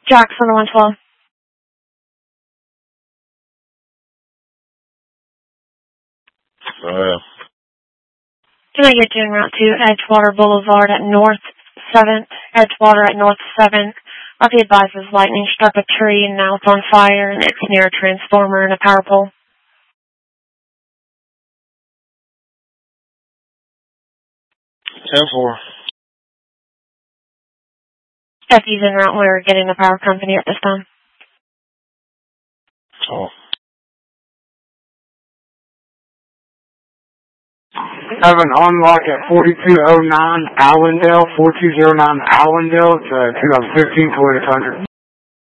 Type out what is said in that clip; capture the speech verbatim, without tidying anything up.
Jackson one twelve. Oh, yeah. Can I get you en route to Edgewater Boulevard at North seventh? Edgewater at North seventh. R P advises lightning struck a tree and now it's on fire and it's near a transformer and a power pole. ten four. F U's en route. We're getting the power company at this time. Oh. Have an unlock at forty-two oh nine Allendale, forty-two oh nine Allendale. It's a twenty fifteen Toyota Tundra.